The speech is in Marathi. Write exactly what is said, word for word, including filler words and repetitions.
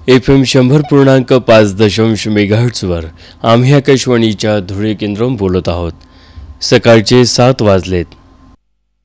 एफ एम शंभर पूर्णांक पाच दशांश मेगाहर्ट्झवर आम्ही आकाशवाणीच्या धुळे केंद्रावरून बोलत आहोत। सकाळचे सात वाजलेत।